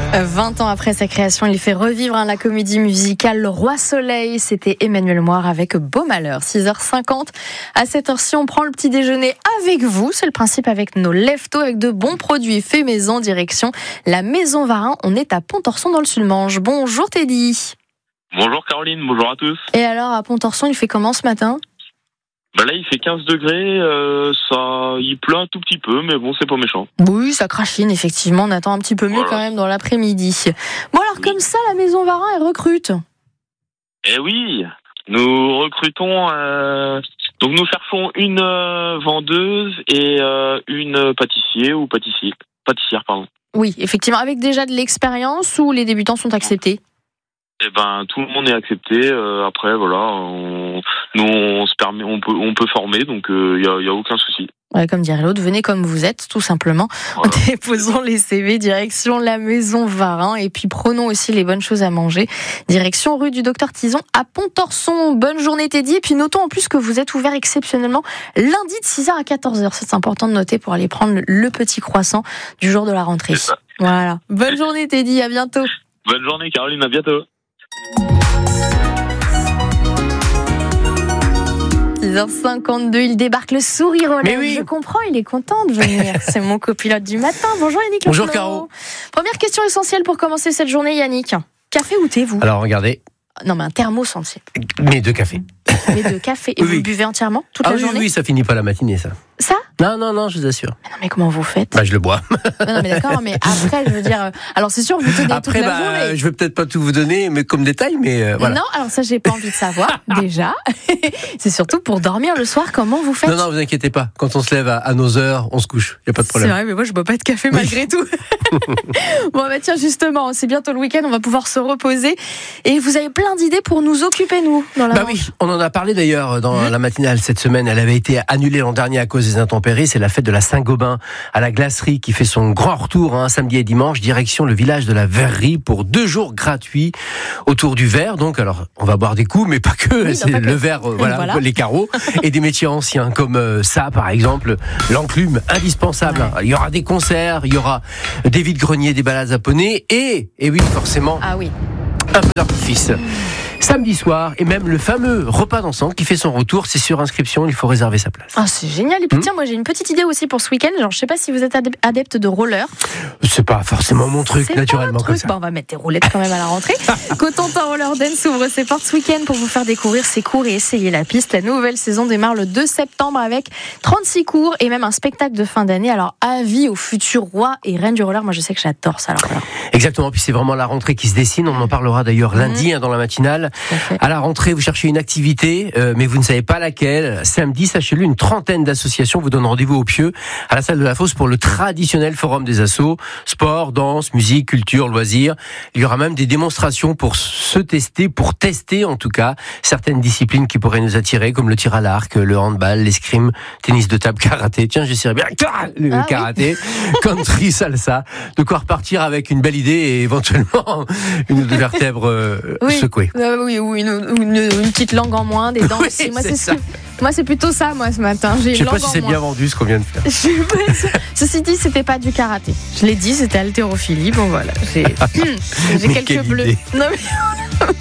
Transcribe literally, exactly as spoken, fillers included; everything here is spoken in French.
vingt ans après sa création, il fait revivre hein, la comédie musicale Le Roi Soleil. C'était Emmanuel Moir avec Beau Malheur. six heures cinquante. À cette heure-ci, on prend le petit déjeuner avec vous. C'est le principe avec nos lève-tôt, avec de bons produits faits maison, direction la Maison Varin. On est à Pontorson dans le Sud-Manche. Bonjour Teddy. Bonjour Caroline, bonjour à tous. Et alors, à Pontorson, il fait comment ce matin ? Bah là, il fait quinze degrés, euh, ça, il pleut un tout petit peu, mais bon, c'est pas méchant. Oui, ça crachine, effectivement. On attend un petit peu mieux Voilà. quand même dans l'après-midi. Bon, alors, Oui. comme ça, la Maison Varin, elle recrute. Eh oui, nous recrutons, euh, donc nous cherchons une euh, vendeuse et euh, une pâtissier ou pâtissier, pâtissière, pardon. Oui, effectivement. Avec déjà de l'expérience ou les débutants sont acceptés ? Eh ben, tout le monde est accepté. Euh, après, voilà, on, nous, on se permet, on peut, on peut former, donc il euh, y a, y a aucun souci. Ouais, comme dirait l'autre, venez comme vous êtes, tout simplement. Voilà. Déposons les C V, direction la Maison Varin, et puis prenons aussi les bonnes choses à manger. Direction rue du Docteur Tison à Pontorson. Bonne journée Teddy, et puis notons en plus que vous êtes ouvert exceptionnellement lundi de six heures à quatorze heures. C'est important de noter pour aller prendre le petit croissant du jour de la rentrée. C'est ça. Voilà. Bonne journée Teddy, à bientôt. Bonne journée Caroline, à bientôt. six heures cinquante-deux, il débarque le sourire aux Mais lèvres. oui. Je comprends, il est content de venir. C'est mon copilote du matin. Bonjour Yannick. Bonjour, Leclos. Caro. Première question essentielle pour commencer cette journée, Yannick. Café ou thé, vous ? Alors regardez, Non, mais un thermos entier. mais deux cafés. Mais de café. Et Oui, vous oui. le buvez entièrement toute Ah la oui, journée ? oui, ça finit pas la matinée, ça. Ça ? Non, non, non, je vous assure. Mais non, mais comment vous faites ? Bah, je le bois. Non, non, mais d'accord, mais après, je veux dire. euh, Alors, c'est sûr, vous tenez toute Après, la bah, journée. je vais peut-être pas tout vous donner, mais comme détail, mais euh, voilà. Non, alors ça, j'ai pas envie de savoir, déjà. C'est surtout pour dormir le soir, comment vous faites ? Non, non, vous inquiétez pas. Quand on se lève à, à nos heures, on se couche. Y a pas de C'est problème. vrai, mais moi je bois pas de café malgré tout. Bon bah tiens justement, c'est bientôt le week-end, on va pouvoir se reposer. Et vous avez plein d'idées pour nous occuper nous dans la Bah Manche. oui, on en a parlé d'ailleurs dans la matinale cette semaine. Elle avait été annulée l'an dernier à cause des intempéries. C'est la fête de la Saint-Gobain à la glacerie qui fait son grand retour hein, samedi et dimanche, direction le village de la Verrerie pour deux jours gratuits autour du verre. Donc alors, on va boire des coups, mais pas que. Oui, c'est non, pas le que. verre, euh, voilà, Voilà. les carreaux et des métiers anciens comme euh, ça, par exemple, l'enclume, indispensable. Ouais. Il y aura des concerts, il y aura des vides-greniers, des balades à poney et, et oui, forcément, Ah oui. un peu d'artifice. Samedi soir, et même le fameux repas d'ensemble qui fait son retour, c'est sur inscription, il faut réserver sa place. Ah, c'est génial. Et puis Hmm. tiens, moi j'ai une petite idée aussi pour ce week-end. Genre, je sais pas si vous êtes adep- adepte de roller. C'est pas forcément mon truc, C'est naturellement, pas un comme truc. ça. Bah, on va mettre des roulettes quand même à la rentrée. Cotentin Roller Dance ouvre ses portes ce week-end pour vous faire découvrir ses cours et essayer la piste. La nouvelle saison démarre le deux septembre avec trente-six cours et même un spectacle de fin d'année. Alors, avis aux futurs rois et reines du roller. Moi, je sais que j'adore ça. Alors, voilà. Exactement, puis c'est vraiment la rentrée qui se dessine, on en parlera d'ailleurs lundi hein, dans la matinale. Tout à fait. À la rentrée, vous cherchez une activité, euh, mais vous ne savez pas laquelle. Samedi, sachez-le, une trentaine d'associations vous donnent rendez-vous au Pieux, à la salle de la Fosse pour le traditionnel forum des assos. Sport, danse, musique, culture, loisirs. Il y aura même des démonstrations pour se tester, pour tester en tout cas, certaines disciplines qui pourraient nous attirer, comme le tir à l'arc, le handball, l'escrime, tennis de table, karaté. Tiens, j'essaierai bien le Ah, karaté, country, salsa. De quoi repartir avec une belle idée et éventuellement une ou deux vertèbres euh, Oui. secouées. Euh, oui, ou une, ou une, une petite langue en moins, des dents Oui, aussi. Moi, c'est c'est, ça. ce- moi, c'est plutôt ça, moi, ce matin. J'ai Je une sais pas langue si en c'est moins. bien vendu ce qu'on vient de faire. Je suis pas sûre. Ceci dit, c'était pas du karaté. Je l'ai dit, c'était haltérophilie. Bon, voilà. J'ai, j'ai Mais quelques quelle bleus. idée. Non, mais